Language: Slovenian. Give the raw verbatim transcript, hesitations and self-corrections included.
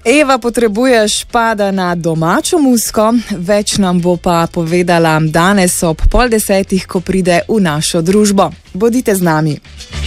Eva, potrebuješ pada na domačo muziko, več nam bo pa povedala danes ob pol desetih, ko pride v našo družbo. Bodite z nami.